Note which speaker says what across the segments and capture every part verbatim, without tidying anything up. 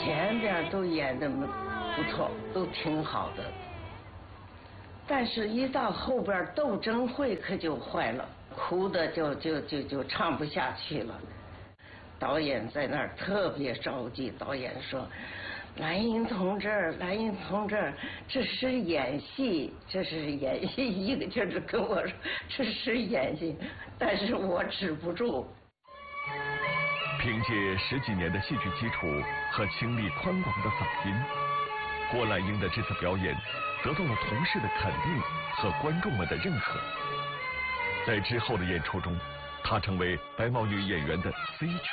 Speaker 1: 前边都演的不错，都挺好的，但是一到后边斗争会可就坏了，哭的就就就就唱不下去了。导演在那儿特别着急，导演说：“兰英同志，兰英同志，这是演戏，这是演戏。”一个劲儿的跟我说这是演戏，但是我止不住。
Speaker 2: 凭借十几年的戏剧基础和情力宽广的嗓音，郭兰英的这次表演得到了同事的肯定和观众们的认可。在之后的演出中，她成为白毛女演员的 C 角。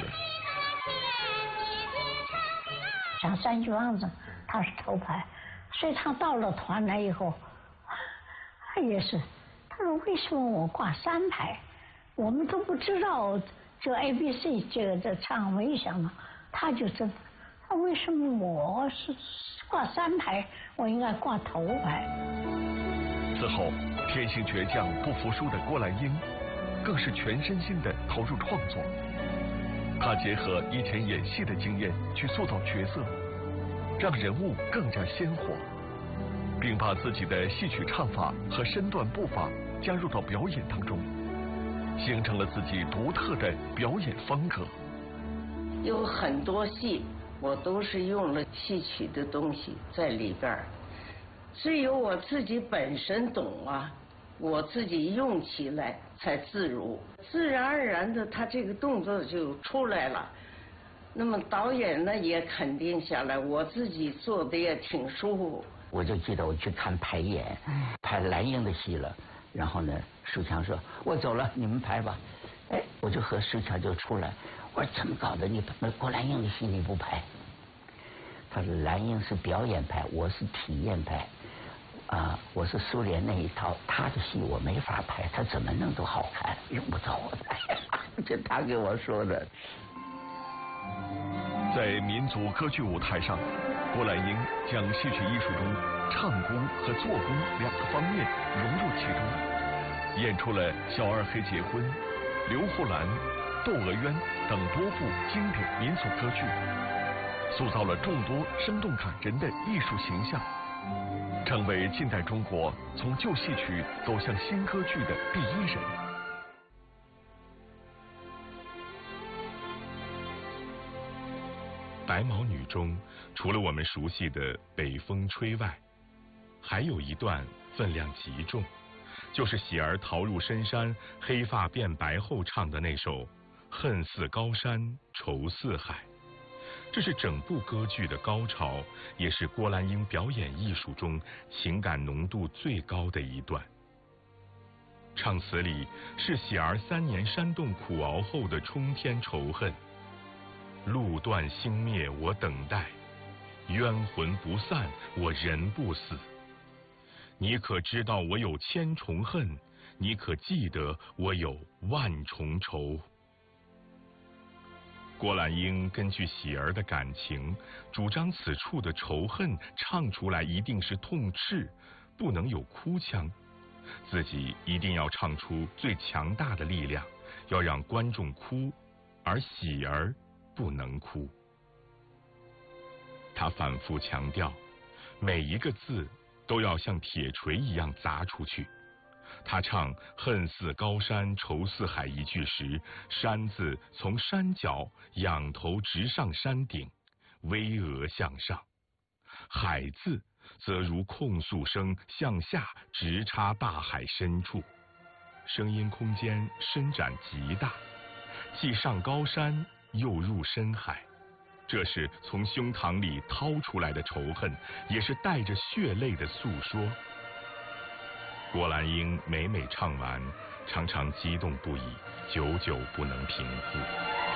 Speaker 3: 像三句王子，他是头牌，所以他到了团来以后，他也是，他说为什么我挂三排？我们都不知道这 A B C 这个这唱没想到，他就知道，他为什么我是挂三排，我应该挂头排。
Speaker 2: 此后，天性倔强不服输的郭兰英，更是全身心的投入创作。他结合以前演戏的经验去塑造角色，让人物更加鲜活，并把自己的戏曲唱法和身段步伐加入到表演当中，形成了自己独特的表演风格。
Speaker 1: 有很多戏我都是用了戏曲的东西在里边，只有我自己本身懂啊，我自己用起来才自如，自然而然的他这个动作就出来了。那么导演呢也肯定下来，我自己做的也挺舒服。
Speaker 4: 我就记得我去看排演，排兰英的戏了，然后呢舒强说我走了，你们排吧。哎，我就和舒强就出来，我说怎么搞的，你郭兰英的戏你不排？他说兰英是表演派，我是体验派啊，我是苏联那一套，他的戏我没法拍，他怎么弄都好看，用不着我拍。这他给我说的。
Speaker 2: 在民族歌剧舞台上，郭兰英将戏曲艺术中唱功和做工两个方面融入其中，演出了《小二黑结婚》、《刘胡兰》、《窦娥冤》等多部经典民俗歌剧，塑造了众多生动感人的艺术形象，成为近代中国从旧戏曲走向新歌剧的第一人。
Speaker 5: 白毛女中，除了我们熟悉的《北风吹》外，还有一段分量极重，就是喜儿逃入深山，黑发变白后唱的那首《恨似高山愁似海》。这是整部歌剧的高潮，也是郭兰英表演艺术中情感浓度最高的一段。唱词里是喜儿三年山洞苦熬后的冲天仇恨。路断星灭我等待，冤魂不散我人不死。你可知道我有千重恨？你可记得我有万重仇？郭兰英根据喜儿的感情，主张此处的仇恨唱出来一定是痛斥，不能有哭腔，自己一定要唱出最强大的力量，要让观众哭，而喜儿不能哭。他反复强调，每一个字都要像铁锤一样砸出去。他唱恨似高山愁似海一句时，山字从山脚仰头直上山顶，巍峨向上；海字则如控诉声向下直插大海深处，声音空间伸展极大，既上高山又入深海。这是从胸膛里掏出来的仇恨，也是带着血泪的诉说。郭兰英每每唱完，常常激动不已，久久不能平复。